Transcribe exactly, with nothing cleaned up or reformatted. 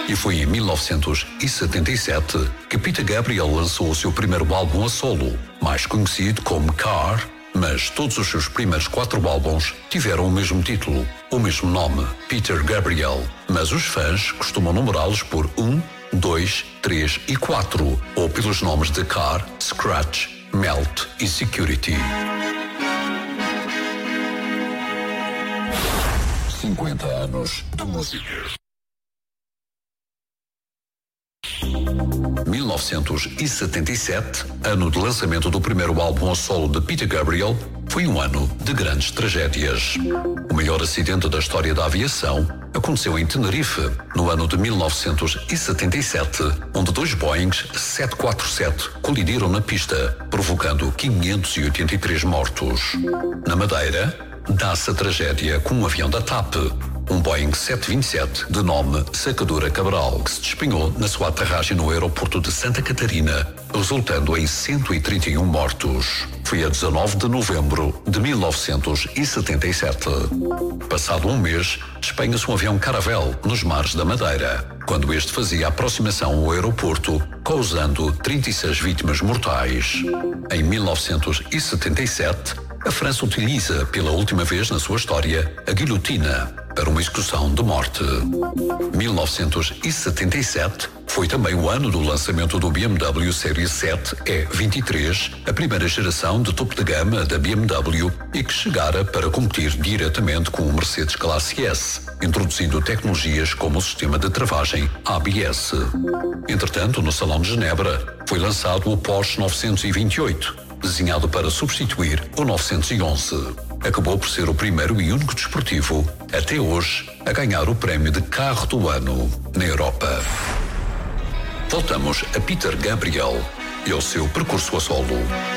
E foi em mil novecentos e setenta e sete que Peter Gabriel lançou o seu primeiro álbum a solo, mais conhecido como Car, mas todos os seus primeiros quatro álbuns tiveram o mesmo título, o mesmo nome, Peter Gabriel, mas os fãs costumam numerá-los por um, dois, três e quatro, ou pelos nomes de Car, Scratch, Melt e Security. cinquenta anos de música. mil novecentos e setenta e sete, ano de lançamento do primeiro álbum a solo de Peter Gabriel, foi um ano de grandes tragédias. O maior acidente da história da aviação aconteceu em Tenerife, no ano de mil novecentos e setenta e sete, onde dois Boeings sete quatro sete colidiram na pista, provocando quinhentos e oitenta e três mortos. Na Madeira, dá-se a tragédia com um avião da TAP, um Boeing sete vinte e sete de nome Sacadura Cabral, que se despenhou na sua aterragem no aeroporto de Santa Catarina, resultando em cento e trinta e um mortos. Foi a dezanove de novembro de mil novecentos e setenta e sete. Passado um mês, despenha-se um avião Caravelle nos mares da Madeira, quando este fazia a aproximação ao aeroporto, causando trinta e seis vítimas mortais. Em mil novecentos e setenta e sete, a França utiliza, pela última vez na sua história, a guilhotina para uma execução de morte. mil novecentos e setenta e sete foi também o ano do lançamento do B M W Série sete E vinte e três, a primeira geração de topo de gama da B M W e que chegara para competir diretamente com o Mercedes Classe S, introduzindo tecnologias como o sistema de travagem A B S. Entretanto, no Salão de Genebra, foi lançado o Porsche novecentos e vinte e oito, desenhado para substituir o novecentos e onze. Acabou por ser o primeiro e único desportivo, até hoje, a ganhar o prémio de carro do ano na Europa. Voltamos a Peter Gabriel e ao seu percurso a solo.